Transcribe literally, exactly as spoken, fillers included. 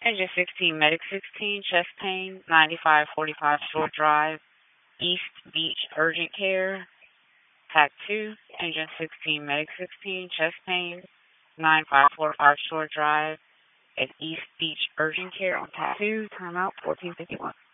Engine sixteen, Medic sixteen, chest pain, ninety-five forty-five Short Drive, East Beach Urgent Care. Pack two, Engine sixteen, Medic sixteen, chest pain, nine five four five Short Drive at East Beach Urgent Care on Pack two, timeout fourteen fifty-one.